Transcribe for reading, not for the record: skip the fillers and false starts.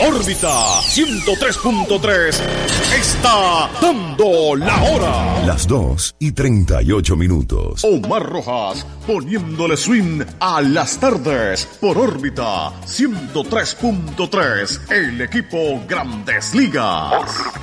órbita 103.3 está dando la hora. Las 2:38. Omar Rojas poniéndole swing a las tardes por órbita 103.3. El equipo Grandes Ligas.